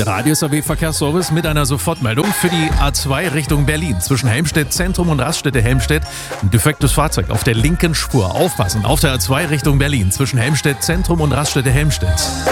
Der Radius AW Verkehrsservice mit einer Sofortmeldung für die A2 Richtung Berlin zwischen Helmstedt Zentrum und Raststätte Helmstedt. Ein defektes Fahrzeug auf der linken Spur. Aufpassen, auf der A2 Richtung Berlin zwischen Helmstedt Zentrum und Raststätte Helmstedt.